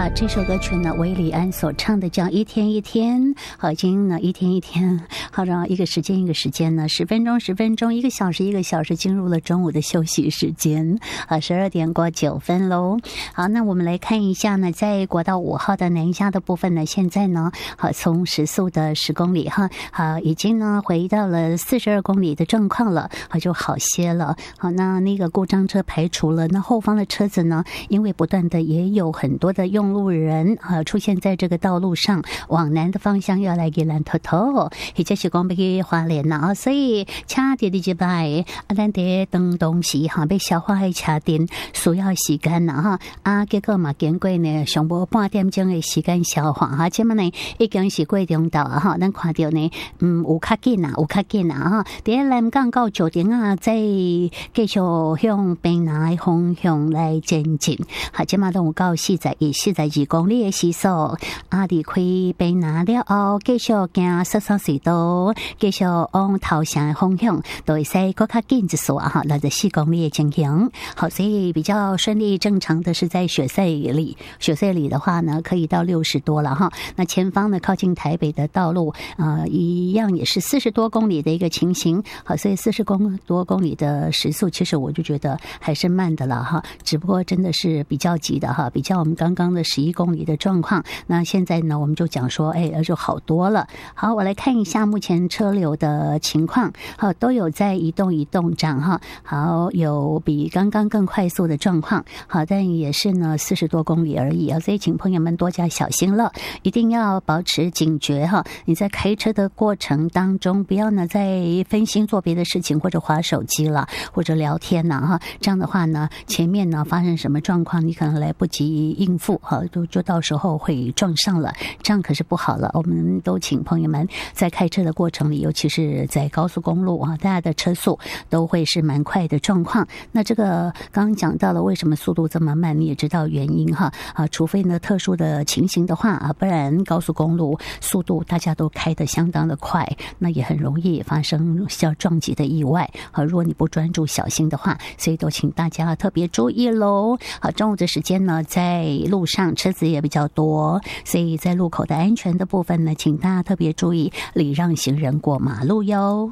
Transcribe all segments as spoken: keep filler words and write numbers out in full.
啊，这首歌曲呢，韦礼安所唱的叫《一天一天》，好，已经呢一天一天，好，然后一个时间一个时间呢，十分钟十分钟，一个小时一个小时，进入了中午的休息时间，啊，十二点过九分喽。好，那我们来看一下呢，在国道五号的南下的部分呢，现在呢，好，从时速的十公里哈，好，已经呢回到了四十二公里的状况了，好，就好些了。好，那那个故障车排除了，那后方的车子呢，因为不断的也有很多的用路人啊出现在这个道路上，往南的方向要来给兰头头，或者是讲要去花莲呐，所以车伫伫一摆啊，咱伫等东西哈，被消化的车电需要时间呐哈啊，结果嘛经过呢上无半点钟的时间消化哈，这么呢已经是过中道啊哈，咱看到呢嗯有较紧啊，有较紧啊哈，伫南港到九点啊，再继续向平南的方向来前进，好，这么都有到四十一、四十二公里的时速，啊，离开平南了后，继续行十三隧道，继续往头城的方向，都会使更较紧一数啊哈，六十四公里的情形。好，所以比较顺利正常的是在雪隧里，雪隧里的话呢，可以到六十多了哈。那前方呢，靠近台北的道路，呃，一样也是四十多公里的一个情形。好，所以四十公多公里的时速，其实我就觉得还是慢的了哈。只不过真的是比较急的哈，比较我们刚刚的十一公里的状况。那现在呢，我们就讲说，哎，就好多了。好，我来看一下目前车流的情况，好，都有在移动移动涨哈。好，有比刚刚更快速的状况，好，但也是呢四十多公里而已啊，所以请朋友们多加小心了，一定要保持警觉哈。你在开车的过程当中，不要呢再分心做别的事情，或者滑手机了，或者聊天了哈。这样的话呢，前面呢发生什么状况，你可能来不及应付哈，就就到时候会撞上了，这样可是不好了。我们都请朋友们在开车的过程里，尤其是在高速公路啊，大家的车速都会是蛮快的状况。那这个刚刚讲到了为什么速度这么慢，你也知道原因哈啊，除非呢特殊的情形的话啊，不然高速公路速度大家都开得相当的快，那也很容易发生像撞击的意外啊。如果你不专注小心的话，所以都请大家特别注意喽。好，中午的时间呢，在路上车子也比较多，所以在路口的安全的部分呢，请大家特别注意礼让行人过马路哟。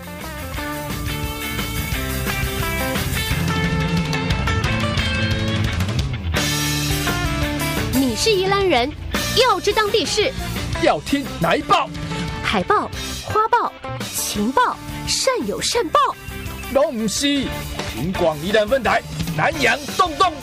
你是宜兰人，要知当地事， 要听哪一报？ 海报、花报、情报，善有善报。 拢不是，听广宜兰分台南洋动动。